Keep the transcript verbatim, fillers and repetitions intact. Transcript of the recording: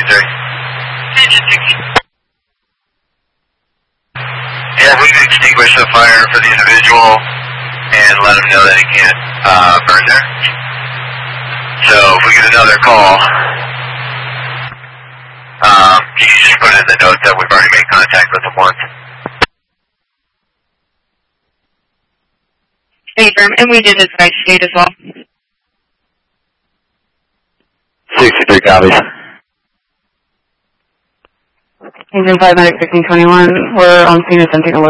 three. Yeah, we can extinguish the fire for the individual and let him know that he can't uh, burn there. So if we get another call, um, you can just put in the note that we've already made contact with him once. Confirm, and we did advise state as well. sixty-three copies. Engine five hundred, fifteen twenty-one, we're on scene attempting a